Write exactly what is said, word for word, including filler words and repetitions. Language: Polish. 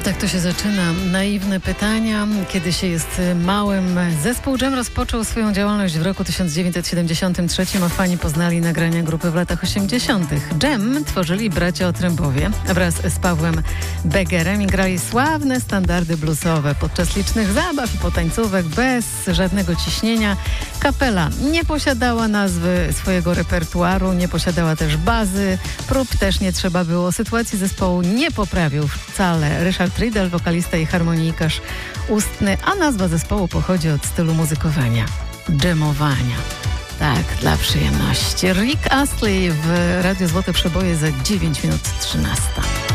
Tak to się zaczyna. Naiwne pytania, kiedy się jest małym. Zespół Dżem rozpoczął swoją działalność w roku tysiąc dziewięćset siedemdziesiątym trzecim, a fani poznali nagrania grupy w latach osiemdziesiątych. Dżem tworzyli bracia Otrębowie wraz z Pawłem Begerem i grali sławne standardy bluesowe. Podczas licznych zabaw i potańcówek bez żadnego ciśnienia. Kapela nie posiadała nazwy swojego repertuaru, nie posiadała też bazy, prób też nie trzeba było. Sytuacji zespołu nie poprawił wcale Ryszard Riedel, wokalista i harmonijkarz ustny, a nazwa zespołu pochodzi od stylu muzykowania, dżemowania. Tak, dla przyjemności. Rick Astley w Radiu Złote Przeboje za dziewięć minut trzynasta.